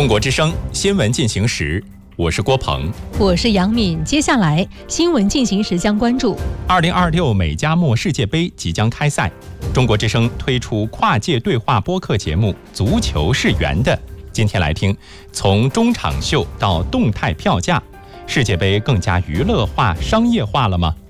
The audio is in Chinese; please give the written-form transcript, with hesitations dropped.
中国之声新闻进行时，我是郭鹏， 我是杨敏。接下来新闻进行时将关注 2026美加墨世界杯即将开赛，中国之声推出跨界对话播客节目《足球是圆的》。今天来听，从中场秀到动态票价，世界杯更加娱乐化、商业化了吗？